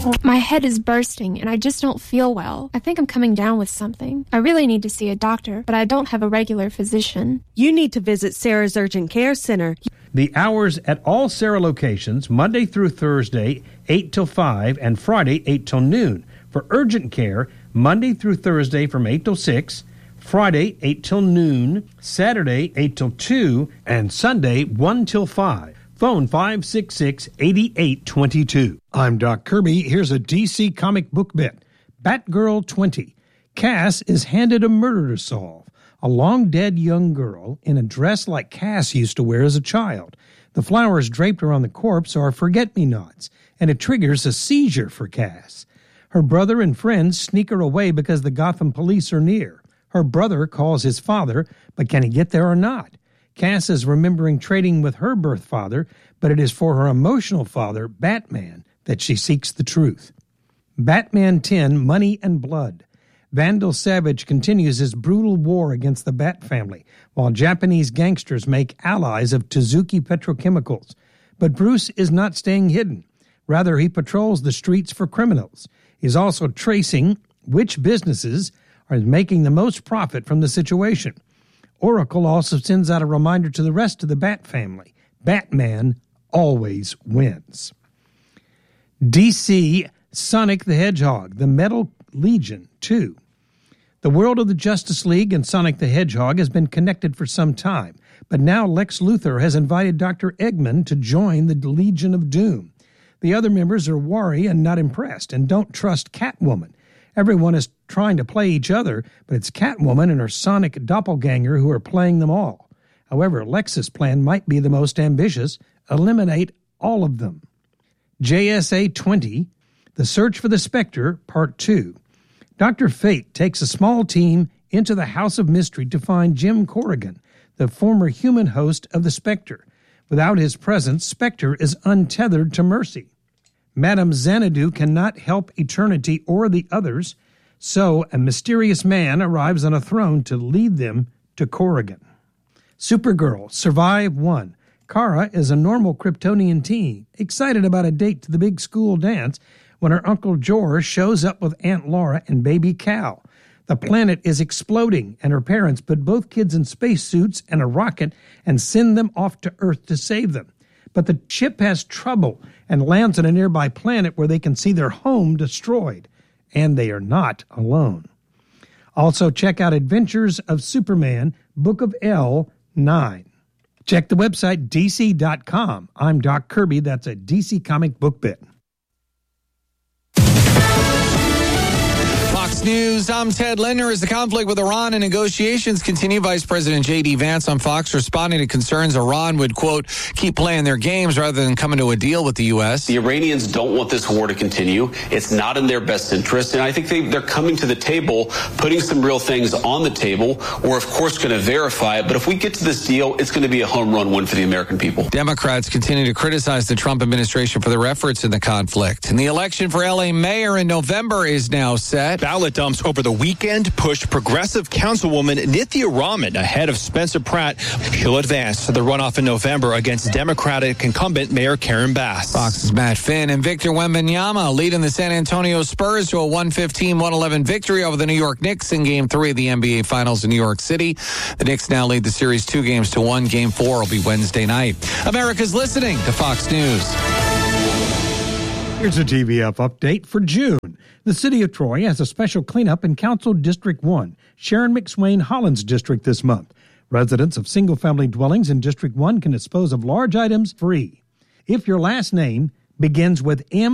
My head is bursting and I just don't feel well. I think I'm coming down with something. I really need to see a doctor, but I don't have a regular physician. You need to visit Sarah's Urgent Care Center. The hours at all Sarah locations, Monday through Thursday, 8 till 5, and Friday, 8 till noon. For urgent care, Monday through Thursday from 8 till 6, Friday, 8 till noon, Saturday, 8 till 2, and Sunday, 1 till 5. Phone 566-8822. I'm Doc Kirby. Here's a DC comic book bit. Batgirl 20. Cass is handed a murder to solve. A long-dead young girl in a dress like Cass used to wear as a child. The flowers draped around the corpse are forget-me-nots, and it triggers a seizure for Cass. Her brother and friends sneak her away because the Gotham police are near. Her brother calls his father, but can he get there or not? Cass is remembering trading with her birth father, but it is for her emotional father, Batman, that she seeks the truth. Batman 10, Money and Blood. Vandal Savage continues his brutal war against the Bat family, while Japanese gangsters make allies of Tezuki Petrochemicals. But Bruce is not staying hidden. Rather, he patrols the streets for criminals. He's also tracing which businesses are making the most profit from the situation. Oracle also sends out a reminder to the rest of the Bat family. Batman always wins. DC Sonic the Hedgehog, the Metal Legion 2. The world of the Justice League and Sonic the Hedgehog has been connected for some time, but now Lex Luthor has invited Dr. Eggman to join the Legion of Doom. The other members are wary and not impressed and don't trust Catwoman. Everyone is trying to play each other, but it's Catwoman and her Sonic doppelganger who are playing them all. However, Lex's plan might be the most ambitious: eliminate all of them. JSA 20, The Search for the Spectre, Part 2. Dr. Fate takes a small team into the House of Mystery to find Jim Corrigan, the former human host of the Spectre. Without his presence, Spectre is untethered to Mercy. Madame Xanadu cannot help Eternity or the others, so a mysterious man arrives on a throne to lead them to Corrigan. Supergirl, Survive 1. Kara is a normal Kryptonian teen, excited about a date to the big school dance when her Uncle George shows up with Aunt Laura and baby Cal. The planet is exploding, and her parents put both kids in spacesuits and a rocket and send them off to Earth to save them. But the ship has trouble and lands on a nearby planet where they can see their home destroyed. And they are not alone. Also, check out Adventures of Superman, Book of L 9. Check the website dc.com. I'm Doc Kirby. That's a DC comic book bit. Fox News, I'm Ted Linder. As the conflict with Iran and negotiations continue, Vice President J.D. Vance on Fox responding to concerns Iran would, quote, keep playing their games rather than coming to a deal with the U.S. The Iranians don't want this war to continue. It's not in their best interest. And I think they're coming to the table, putting some real things on the table. We're, of course, going to verify it. But if we get to this deal, it's going to be a home run win for the American people. Democrats continue to criticize the Trump administration for their efforts in the conflict. And the election for L.A. mayor in November is now set. Ballot dumps over the weekend pushed progressive councilwoman Nithya Raman ahead of Spencer Pratt. She'll advance to the runoff in November against Democratic incumbent Mayor Karen Bass. Fox's Matt Finn and Victor Wembanyama leading the San Antonio Spurs to a 115-111 victory over the New York Knicks in Game 3 of the NBA Finals in New York City. The Knicks now lead the series 2-1. Game 4 will be Wednesday night. America's listening to Fox News. Here's a TVF update for June. The city of Troy has a special cleanup in Council District 1, Sharon McSwain Hollins District this month. Residents of single-family dwellings in District 1 can dispose of large items free. If your last name begins with M